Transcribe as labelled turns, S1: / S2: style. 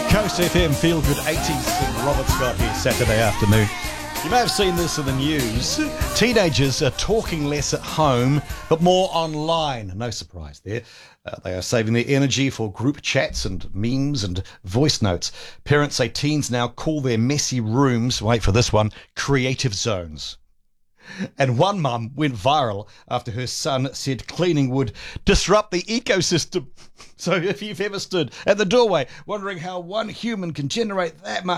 S1: Coast FM Feel Good 80s and Robert Scott here Saturday afternoon. You may have seen this in the news. Teenagers are talking less at home, but more online. No surprise there. They are saving their energy for group chats and memes and voice notes. Parents say teens now call their messy rooms, wait for this one, creative zones. And one mum went viral after her son said cleaning would disrupt the ecosystem. So if you've ever stood at the doorway wondering how one human can generate that much